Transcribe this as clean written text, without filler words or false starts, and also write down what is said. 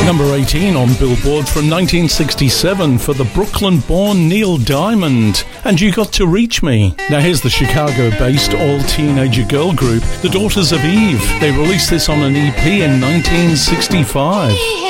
Number 18 on Billboard from 1967 for the Brooklyn-born Neil Diamond, and You Got to Reach Me. Now here's the Chicago-based all-teenager girl group, the Daughters of Eve. They released this on an EP in 1965.